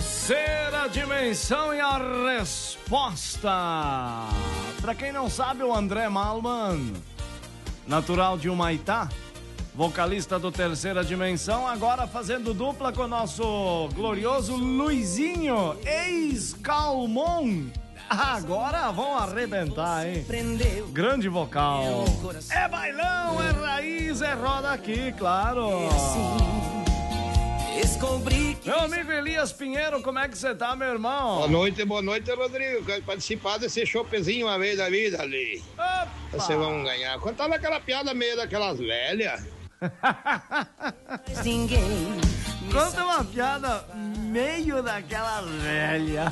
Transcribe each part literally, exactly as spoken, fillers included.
Terceira dimensão e a resposta. Pra quem não sabe, o André Malman, natural de Humaitá, vocalista do Terceira Dimensão, agora fazendo dupla com o nosso glorioso Luizinho, ex-Calmon. Agora vão arrebentar, hein? Grande vocal. É bailão, é raiz, é roda aqui, claro. Meu amigo Elias Pinheiro, como é que você tá, meu irmão? Boa noite, boa noite, Rodrigo. Quero participar desse chopezinho uma vez da vida ali. Opa! Vocês vão ganhar. Contava aquela piada meio daquelas velhas. Conta uma piada meio daquela velha.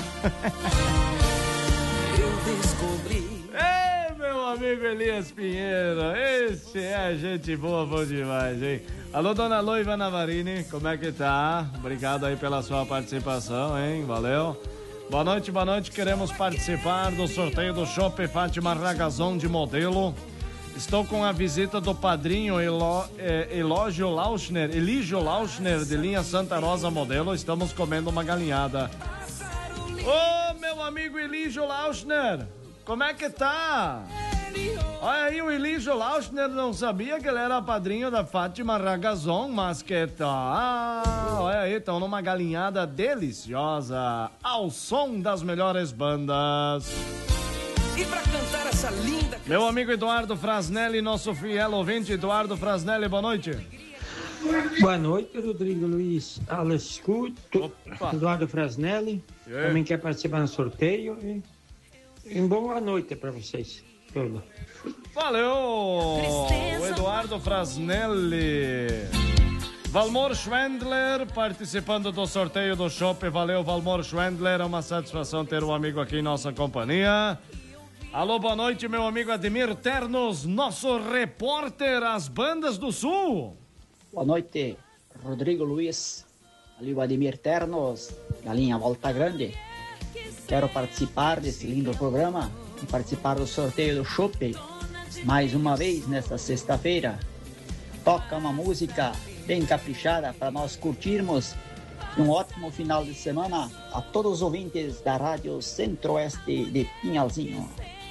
Eu descobri. Ei, meu amigo Elias Pinheiro, esse é gente boa, bom demais, hein? Alô, dona Loiva Navarini, como é que tá? Obrigado aí pela sua participação, hein? Valeu. Boa noite, boa noite. Queremos participar do sorteio do Chopp Fátima Ragazon de modelo. Estou com a visita do padrinho Elo, eh, Elógio Lauschner, Eligio Lauschner, de linha Santa Rosa modelo. Estamos comendo uma galinhada. Ô, meu amigo Eligio Lauschner, como é que tá? Olha aí, o Eligio Lauschner não sabia que ele era padrinho da Fátima Ragazon, mas que tá... Olha aí, estão numa galinhada deliciosa, ao som das melhores bandas. E pra cantar essa linda... Meu amigo Eduardo Frasnelli, nosso fiel ouvinte, Eduardo Frasnelli, boa noite. Boa noite, Rodrigo Luiz Alescuto, Eduardo Frasnelli, é. Também quer participar do sorteio e, e boa noite para vocês. Tudo. Valeu, o Eduardo Frasnelli. Valmor Schwendler participando do sorteio do Chopp. Valeu, Valmor Schwendler, é uma satisfação ter um amigo aqui em nossa companhia. Alô, boa noite, meu amigo Ademir Ternos, nosso repórter às bandas do Sul. Boa noite, Rodrigo Luiz, ali o Ademir Ternos, da linha Volta Grande. Quero participar desse lindo programa e participar do sorteio do Chopp. Mais uma vez nesta sexta-feira. Toca uma música bem caprichada para nós curtirmos. Um ótimo final de semana a todos os ouvintes da Rádio Centro-Oeste de Pinhalzinho.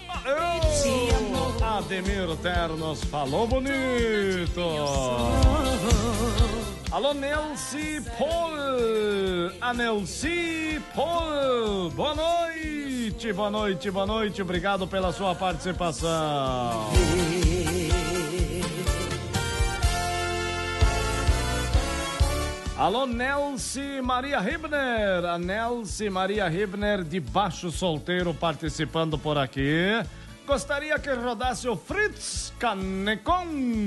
Oh, Ademir Ternos falou bonito. Alô, Nelci Paul. A Nelci Paul. Boa noite, boa noite, boa noite. Obrigado pela sua participação. Alô, Nelci Maria Hibner. A Nelci Maria Hibner de Baixo Solteiro participando por aqui. Gostaria que rodasse o Fritz Canecon.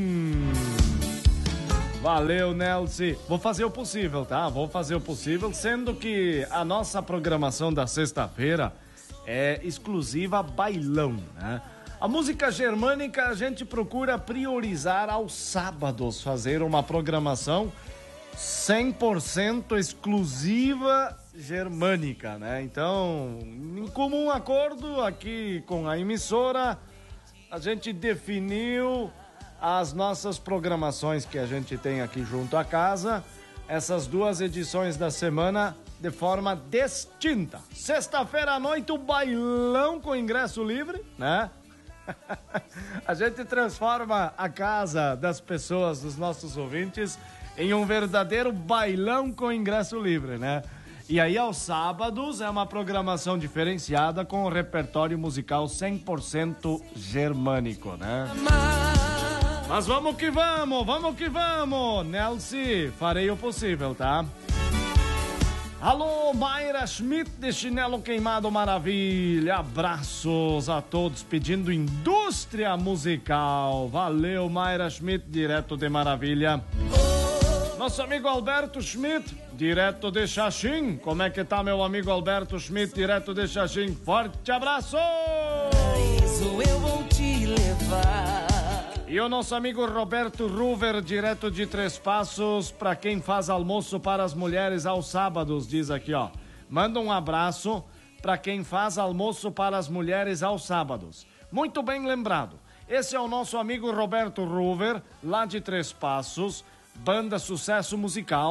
Valeu, Nelci. Vou fazer o possível, tá? Vou fazer o possível, sendo que a nossa programação da sexta-feira é exclusiva bailão, né? A música germânica a gente procura priorizar aos sábados, fazer uma programação cem por cento exclusiva germânica, né? Então, em comum acordo aqui com a emissora, a gente definiu as nossas programações que a gente tem aqui junto à casa, essas duas edições da semana de forma distinta. Sexta-feira à noite, o bailão com ingresso livre, né? A gente transforma a casa das pessoas, dos nossos ouvintes, em um verdadeiro bailão com ingresso livre, né? E aí, aos sábados, é uma programação diferenciada com o repertório musical cem por cento germânico, né? Mas vamos que vamos, vamos que vamos! Nelci, farei o possível, tá? Alô, Mayra Schmidt de Chinelo Queimado Maravilha. Abraços a todos pedindo indústria musical. Valeu, Mayra Schmidt, direto de Maravilha. Nosso amigo Alberto Schmidt, direto de Xaxim. Como é que tá, meu amigo Alberto Schmidt, direto de Xaxim? Forte abraço! Isso eu vou te levar. E o nosso amigo Roberto Ruver, direto de Três Passos, para quem faz almoço para as mulheres aos sábados, diz aqui, ó. Manda um abraço para quem faz almoço para as mulheres aos sábados. Muito bem lembrado. Esse é o nosso amigo Roberto Ruver, lá de Três Passos. Banda Sucesso Musical,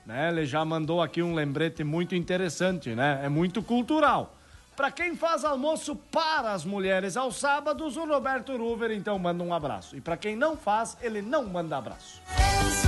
né? Ele já mandou aqui um lembrete muito interessante, né? É muito cultural. Para quem faz almoço para as mulheres aos sábados, o Roberto Ruver então manda um abraço. E para quem não faz, ele não manda abraço.